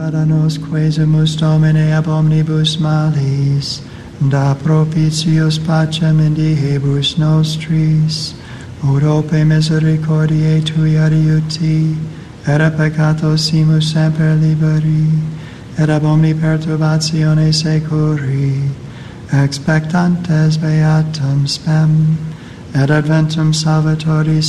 a nos quesumus Domine ab omnibus malis, da propitius pacem indihebus nostris, ut ope misericordiae tui adiuti, et a peccatos simus semper liberi, et ab omni perturbatione securi, expectantes beatum spem, et adventum Salvatori